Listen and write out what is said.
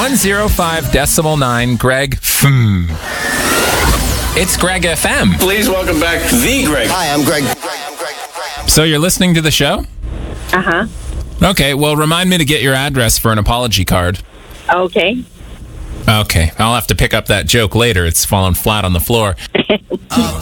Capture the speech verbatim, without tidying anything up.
one oh five decimal nine, Greg F M. It's Greg F M. Please welcome back the Greg. Hi, I'm Greg. So you're listening to the show? Uh-huh. Okay, well, remind me to get your address for an apology card. Okay. Okay, I'll have to pick up that joke later. It's fallen flat on the floor.